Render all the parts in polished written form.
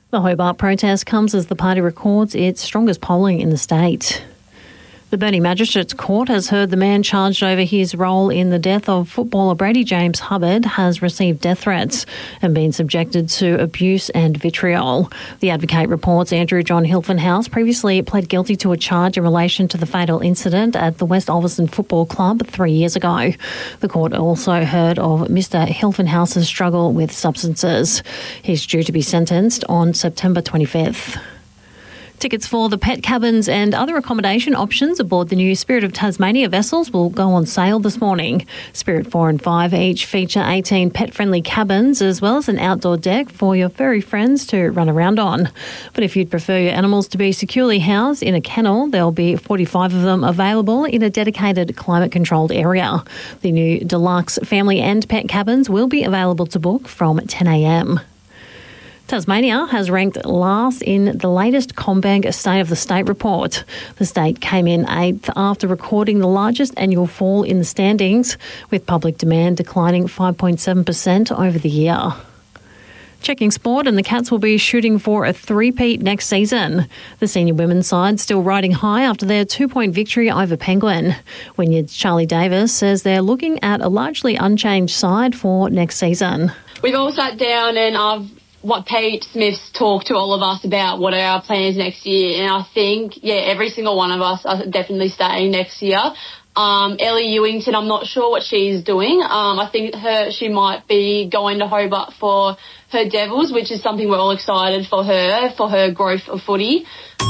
The Hobart protest comes as the party records its strongest polling in the state. The Burnie Magistrates Court has heard the man charged over his role in the death of footballer Brady James Hubbard has received death threats and been subjected to abuse and vitriol. The Advocate reports Andrew John Hilfenhaus previously pled guilty to a charge in relation to the fatal incident at the West Ulverston Football Club 3 years ago. The court also heard of Mr Hilfenhaus's struggle with substances. He's due to be sentenced on September 25th. Tickets for the pet cabins and other accommodation options aboard the new Spirit of Tasmania vessels will go on sale this morning. Spirit 4 and 5 each feature 18 pet-friendly cabins as well as an outdoor deck for your furry friends to run around on. But if you'd prefer your animals to be securely housed in a kennel, there'll be 45 of them available in a dedicated climate-controlled area. The new deluxe family and pet cabins will be available to book from 10 a.m. Tasmania has ranked last in the latest CommBank State of the State report. The state came in 8th after recording the largest annual fall in the standings, with public demand declining 5.7% over the year. Checking sport, and the Cats will be shooting for a three-peat next season. The senior women's side still riding high after their 2-point victory over Penguin. Wynyard's Charlie Davis says they're looking at a largely unchanged side for next season. We've all sat down and what Pete Smith's talked to all of us about what are our plans next year, and I think, every single one of us are definitely staying next year. Ellie Ewington, I'm not sure what she's doing. I think she might be going to Hobart for her Devils, which is something we're all excited for her growth of footy.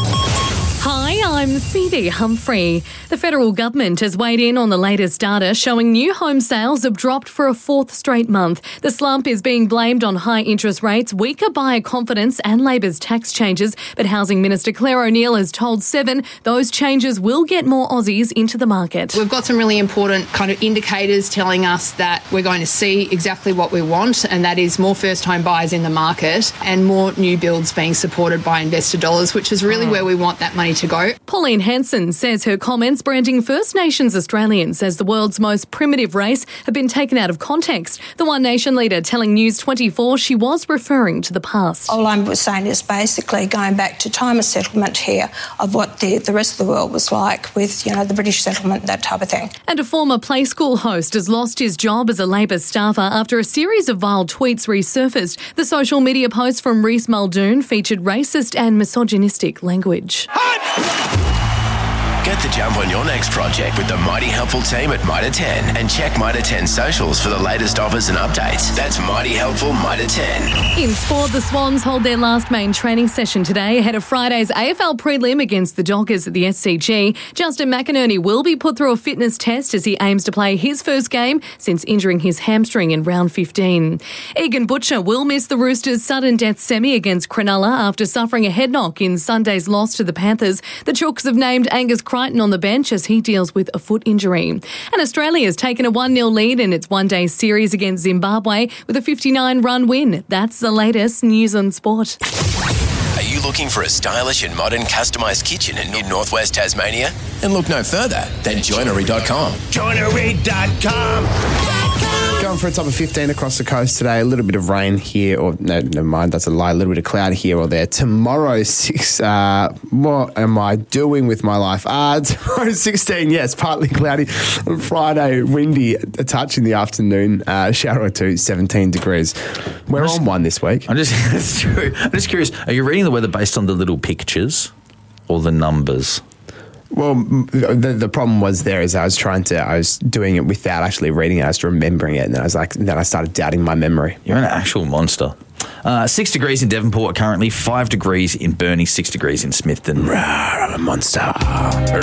Hi, I'm Phoebe Humphrey. The federal government has weighed in on the latest data showing new home sales have dropped for a fourth straight month. The slump is being blamed on high interest rates, weaker buyer confidence and Labor's tax changes. But Housing Minister Claire O'Neil has told Seven those changes will get more Aussies into the market. We've got some really important kind of indicators telling us that we're going to see exactly what we want, and that is more first home buyers in the market and more new builds being supported by investor dollars, which is really where we want that money to go. Pauline Hanson says her comments branding First Nations Australians as the world's most primitive race have been taken out of context. The One Nation leader telling News 24 she was referring to the past. All I'm saying is basically going back to time of settlement here of what the rest of the world was like with, the British settlement, that type of thing. And a former play school host has lost his job as a Labor staffer after a series of vile tweets resurfaced. The social media post from Reece Muldoon featured racist and misogynistic language. Get the jump on your next project with the Mighty Helpful team at Mitre 10 and check Mitre 10 socials for the latest offers and updates. That's Mighty Helpful Mitre 10. In sport, the Swans hold their last main training session today ahead of Friday's AFL prelim against the Dockers at the SCG. Justin McInerney will be put through a fitness test as he aims to play his first game since injuring his hamstring in round 15. Egan Butcher will miss the Roosters' sudden death semi against Cronulla after suffering a head knock in Sunday's loss to the Panthers. The Chooks have named Angus Crichton on the bench as he deals with a foot injury. And Australia has taken a 1-0 lead in its one-day series against Zimbabwe with a 59-run win. That's the latest news on sport. Are you looking for a stylish and modern customised kitchen in northwest Tasmania? Then look no further than joinery.com. Joinery.com. Going for a top of 15 across the coast today. A little bit of rain here, or no, never mind, that's a lie. A little bit of cloud here or there. Tomorrow, 6. What am I doing with my life? Tomorrow, 16. Yes, partly cloudy. On Friday, windy, a touch in the afternoon. Shower or two, 17 degrees. We're on one this week. It's true. I'm just curious. Are you reading the weather based on the little pictures or the numbers? Well, the problem was I was doing it without actually reading it. I was remembering it, and then I started doubting my memory. You're an actual monster. 6 degrees in Devonport currently, 5 degrees in Burnie, 6 degrees in Smithton. I'm a monster.